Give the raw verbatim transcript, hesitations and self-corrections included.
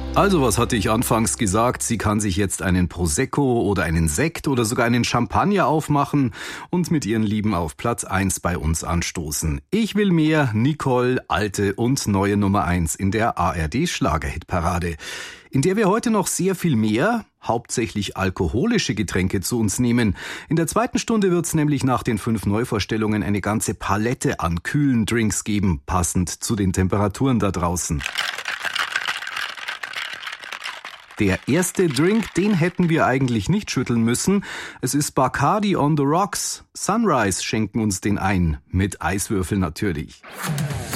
Also, was hatte ich anfangs gesagt? Sie kann sich jetzt einen Prosecco oder einen Sekt oder sogar einen Champagner aufmachen und mit ihren Lieben auf Platz eins bei uns anstoßen. Ich will mehr Nicole, alte und neue Nummer eins in der A R D-Schlagerhitparade, in der wir heute noch sehr viel mehr, hauptsächlich alkoholische Getränke zu uns nehmen. In der zweiten Stunde wird's nämlich nach den fünf Neuvorstellungen eine ganze Palette an kühlen Drinks geben, passend zu den Temperaturen da draußen. Der erste Drink, den hätten wir eigentlich nicht schütteln müssen. Es ist Bacardi on the Rocks. Sunrise schenken uns den ein, mit Eiswürfel natürlich.